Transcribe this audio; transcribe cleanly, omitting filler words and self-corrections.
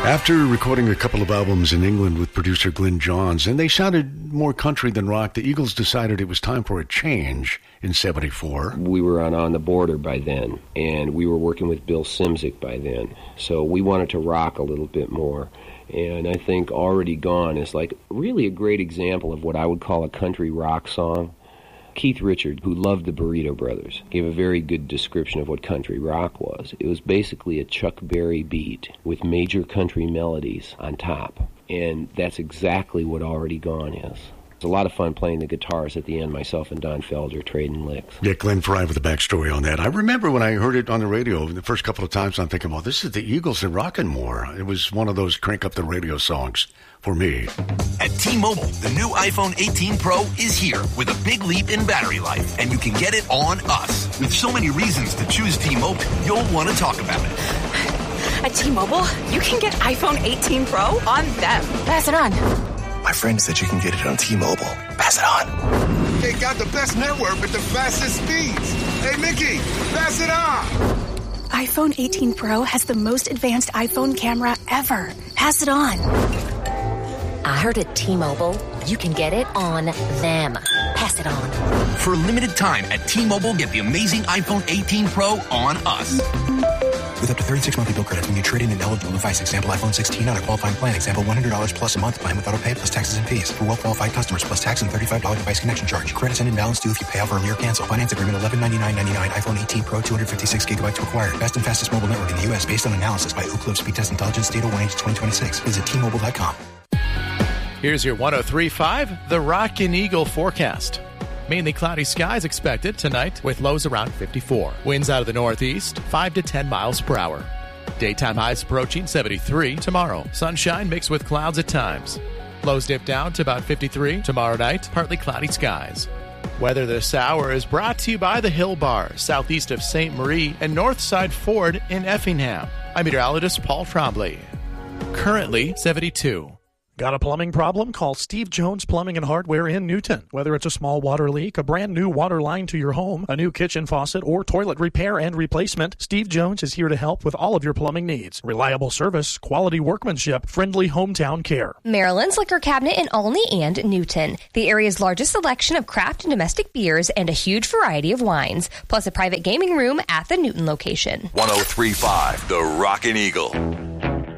After recording a couple of albums in England with producer Glyn Johns, and they sounded more country than rock, the Eagles decided it was time for a change in '74. We were on the border by then, and we were working with Bill Szymczyk by then, so we wanted to rock a little bit more. And I think Already Gone is like really a great example of what I would call a country rock song. Keith Richard, who loved the Burrito Brothers, gave a very good description of what country rock was. It was basically a Chuck Berry beat with major country melodies on top. And that's exactly what Already Gone is. It's a lot of fun playing the guitars at the end, myself and Don Felder trading licks. Yeah, Glenn Frey with the backstory on that. I remember when I heard it on the radio the first couple of times, I'm thinking, well, this is the Eagles and Rockin' More. It was one of those crank up the radio songs for me. At T-Mobile, the new iPhone 18 Pro is here with a big leap in battery life, and you can get it on us. With so many reasons to choose T-Mobile, you'll want to talk about it. At T-Mobile, you can get iPhone 18 Pro on them. Pass it on. My friend said you can get it on T-Mobile. Pass it on. They got the best network with the fastest speeds. Hey, Mickey, pass it on. iPhone 18 Pro has the most advanced iPhone camera ever. Pass it on. I heard at T-Mobile, you can get it on them. Pass it on. For a limited time at T-Mobile, get the amazing iPhone 18 Pro on us. With up to 36 monthly bill credits when you trade in an eligible device. Example, iPhone 16 on a qualifying plan. Example, $100 plus a month plan with auto pay plus taxes and fees. For well-qualified customers, plus tax and $35 device connection charge. Credits and imbalance due if you pay off early or cancel. Finance agreement $1199.99. iPhone 18 Pro 256 gigabytes required. Best and fastest mobile network in the U.S. based on analysis by Ookla Speed Test Intelligence Data 1H 2026. Visit T-Mobile.com. Here's your 103.5, the Rockin' Eagle forecast. Mainly cloudy skies expected tonight with lows around 54. Winds out of the northeast, 5 to 10 miles per hour. Daytime highs approaching 73 tomorrow. Sunshine mixed with clouds at times. Lows dip down to about 53 tomorrow night, partly cloudy skies. Weather this hour is brought to you by the Hill Bar, southeast of St. Marie and Northside Ford in Effingham. I'm meteorologist Paul Trombley. Currently 72. Got a plumbing problem? Call Steve Jones Plumbing and Hardware in Newton. Whether it's a small water leak, a brand new water line to your home, a new kitchen faucet, or toilet repair and replacement, Steve Jones is here to help with all of your plumbing needs. Reliable service, quality workmanship, friendly hometown care. Maryland's Liquor Cabinet in Olney and Newton. The area's largest selection of craft and domestic beers and a huge variety of wines, plus a private gaming room at the Newton location. 103.5, the Rockin' Eagle.